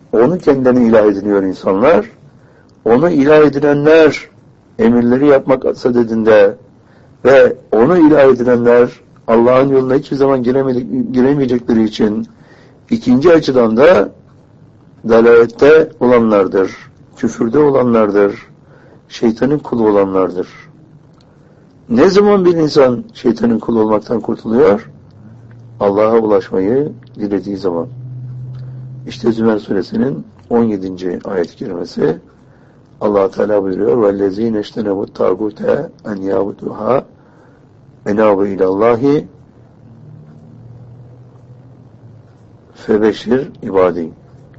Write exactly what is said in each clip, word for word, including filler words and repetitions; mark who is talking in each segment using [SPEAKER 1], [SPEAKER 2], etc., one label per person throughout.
[SPEAKER 1] onu kendilerine ilah ediniyor insanlar. Onu ilah edinenler emirleri yapmak sadedinde ve onu ilah edinenler Allah'ın yoluna hiçbir zaman giremeyecekleri için ikinci açıdan da dalalette olanlardır, küfürde olanlardır, şeytanın kulu olanlardır. Ne zaman bir insan şeytanın kulu olmaktan kurtuluyor? Allah'a ulaşmayı dilediği zaman. İşte Zümer suresinin on yedinci ayet-i kerimesi Allah Teala buyuruyor: "Vellezîne iştenebut tâgûte en yâbuduhâ enâbu ilallâhi febeşir ibâdî."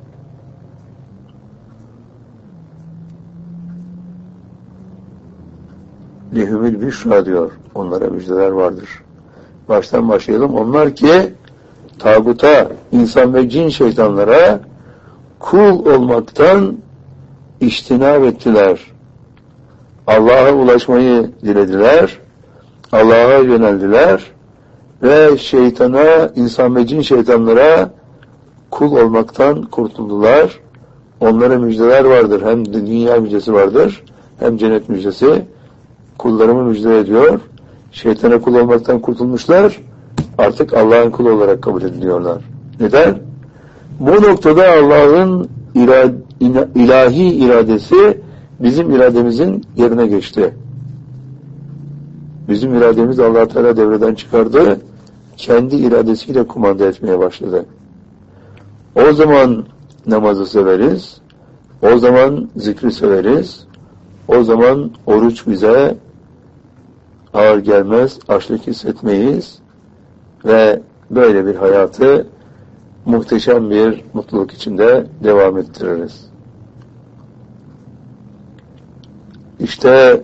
[SPEAKER 1] Lehumül büşra diyor. Onlara müjdeler vardır. Baştan başlayalım. Onlar ki tağuta, insan ve cin şeytanlara kul olmaktan iştinab ettiler. Allah'a ulaşmayı dilediler. Allah'a yöneldiler. Ve şeytana, insan ve cin şeytanlara kul olmaktan kurtuldular. Onlara müjdeler vardır. Hem dünya müjdesi vardır, hem cennet müjdesi. Kullarımı müjde ediyor. Şeytana kul olmaktan kurtulmuşlar. Artık Allah'ın kulu olarak kabul ediliyorlar. Neden? Bu noktada Allah'ın irad, ilahi iradesi bizim irademizin yerine geçti. Bizim irademizi Allah Teala devreden çıkardı. Kendi iradesiyle kumanda etmeye başladı. O zaman namazı severiz. O zaman zikri severiz. O zaman oruç bize ağır gelmez, açlık hissetmeyiz ve böyle bir hayatı muhteşem bir mutluluk içinde devam ettiririz. İşte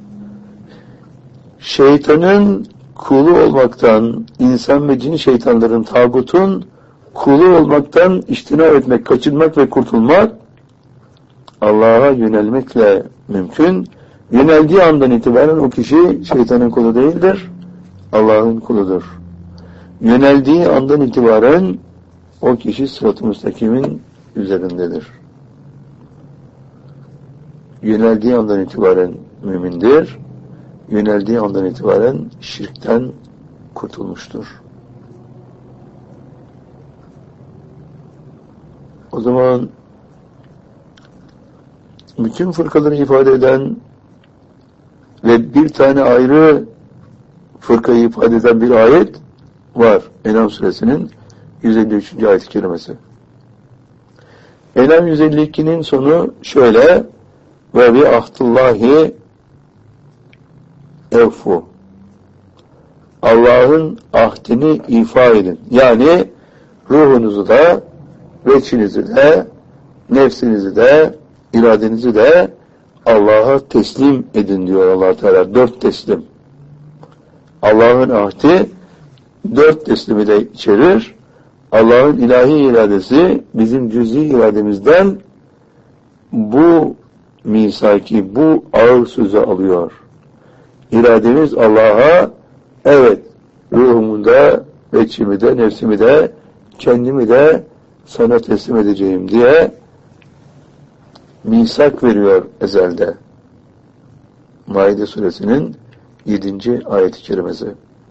[SPEAKER 1] şeytanın kulu olmaktan, insan ve cin şeytanların, tağutun kulu olmaktan iştinab etmek, kaçınmak ve kurtulmak Allah'a yönelmekle mümkün. Yöneldiği andan itibaren o kişi şeytanın kulu değildir, Allah'ın kuludur. Yöneldiği andan itibaren o kişi sırat-ı müstakimin üzerindedir. Yöneldiği andan itibaren mümindir. Yöneldiği andan itibaren şirkten kurtulmuştur. O zaman bütün fırkaları ifade eden ve bir tane ayrı fırkayı ifade eden bir ayet var. En'am suresinin yüz elli üçüncü ayet-i kerimesi. En'am yüz elli ikinin sonu şöyle: ve bi ahdillahi evfu. Allah'ın ahdini ifa edin. Yani ruhunuzu da, veçinizi de, nefsinizi de, iradenizi de Allah'a teslim edin diyor Allah Teala. Dört teslim. Allah'ın ahdi dört teslimi de içerir. Allah'ın ilahi iradesi bizim cüz'i irademizden bu misaki, bu ağır sözü alıyor. İrademiz Allah'a, evet, ruhumu da, veçimi de, nefsimi de, kendimi de sana teslim edeceğim diye misak veriyor ezelde. Maide suresinin yedinci ayet-i kerimesi.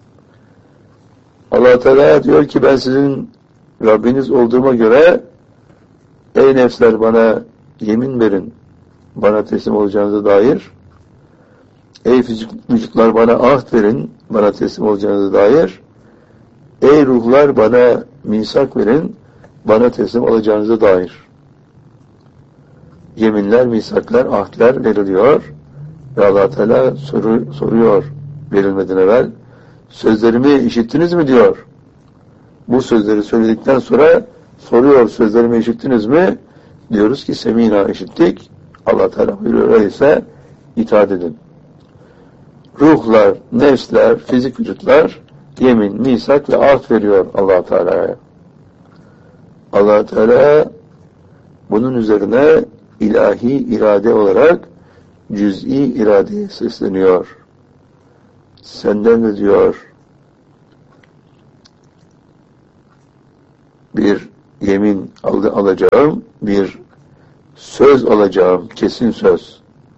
[SPEAKER 1] Allah Teala diyor ki, ben sizin Rabbiniz olduğuma göre ey nefsler bana yemin verin, bana teslim olacağınıza dair. Ey vücutlar bana ahd verin, bana teslim olacağınıza dair. Ey ruhlar bana misak verin, bana teslim olacağınıza dair. Yeminler, misaklar, ahdler veriliyor. Ve Allah Teala soru, soruyor verilmeden evvel. Sözlerimi işittiniz mi diyor. Bu sözleri söyledikten sonra soruyor, sözlerimi işittiniz mi? Diyoruz ki semina, işittik. Allah Teala buyuruyor, öyleyse itaat edin. Ruhlar, nefsler, fizik vücutlar yemin, misak ve ahd veriyor Allah Teala'ya. Allah Teala bunun üzerine ilahi irade olarak cüz'i iradeye sesleniyor. Senden de diyor bir yemin al alacağım, bir söz alacağım, kesin söz.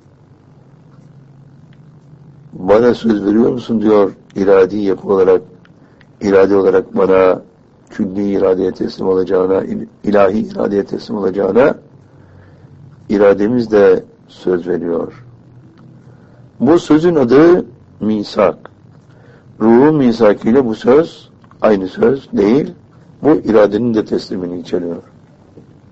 [SPEAKER 1] Bana söz veriyor musun diyor, iradi yapı olarak, irade olarak bana külli iradeye teslim olacağına, ilahi iradeye teslim olacağına, irademiz de söz veriyor. Bu sözün adı misak. Ruhun misakıyla bu söz aynı söz değil, bu iradenin de teslimini içeriyor.